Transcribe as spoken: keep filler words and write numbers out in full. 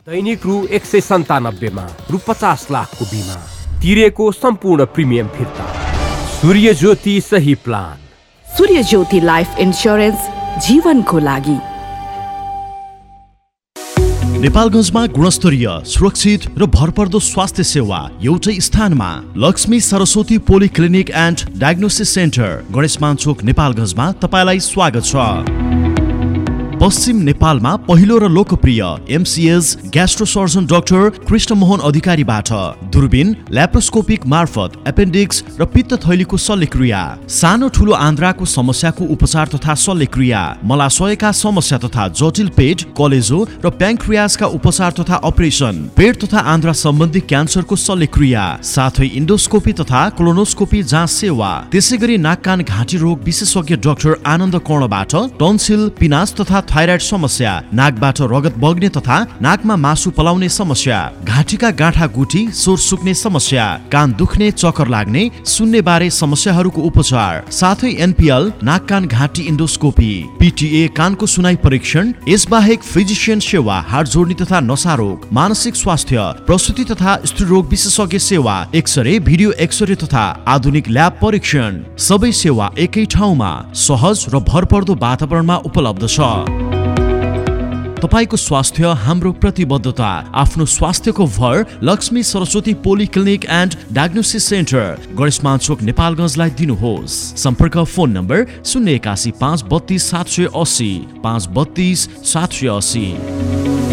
दैनिक रु एक सय सन्तानब्बेमा रु पचास लाखको बिमा तिरेको सम्पूर्ण प्रिमियम फिर्ता। सूर्य ज्योति सही प्लान। सूर्य ज्योति लाइफ इन्स्योरेन्स जीवनको लागि। नेपालगञ्जमा गुणस्तरीय, सुरक्षित र भरपर्दो स्वास्थ्य सेवा एउटै स्थानमा। Lakshmi Saraswati polyclinic and diagnosis centre, Ganeshman चोक, नेपालगञ्जमा तपाईलाई स्वागत छ। पश्चिम नेपालमा पहिलो र लोकप्रिय MCS gastro surgeon doctor Krishnamohan अधिकारीबाट दूरबीन, ल्याप्रोस्कोपिक मार्फत एपेन्डिक्स र पित्त थैलीको शल्यक्रिया, सानो ठुलो आन्द्राको समस्याको उपचार तथा शल्यक्रिया, मलाशयका समस्या तथा जटिल पेट, कलेजो र प्याङ्क्रियासका उपचार तथा अपरेसन, पेट तथा आन्द्रा सम्बन्धी क्यान्सरको शल्यक्रिया, साथै इन्डोस्कोपी तथा कोलोनोस्कोपी जाँच सेवा। त्यसैगरी नाक कान घाँटी रोग विशेषज्ञ डाक्टर आनन्द कर्णबाट टन्सिल, पिनास तथा थाइराइड समस्या, नाकबाट रगत बग्ने तथा नाकमा मासु पलाउने समस्या, घाँटीका गाँठा गुठी, स्वर सुक्ने समस्या, कान दुख्ने, चक्कर लाग्ने, सुन्ने बारे समस्याहरूको उपचार, साथै एनपीएल नाक कान घाँटी इन्डोस्कोपी, पीटीए कानको सुनाइ परीक्षण, यसबाहेक फिजिशियन सेवा, हाड जोड्ने तथा नसा रोग, मानसिक स्वास्थ्य, प्रसुति तथा स्त्री रोग विशेषज्ञ सेवा, एक्सरे, भिडियो एक्सरे तथा आधुनिक ल्याब परीक्षण, सबै सेवा एकै ठाउँमा सहज र भरपर्दो वातावरणमा उपलब्ध छ। तपाईको स्वास्थ्य हाम्रो प्रतिबद्धता। आफ्नो स्वास्थ्यको भर Lakshmi Saraswati polyclinic and diagnosis centre, Ganeshman चोक, नेपालगञ्जलाई दिनुहोस्। सम्पर्क फोन नम्बर शून्य एकासी पाँच बत्तीस सात सय अस्सी, पाँच बत्तीस सात सय अस्सी।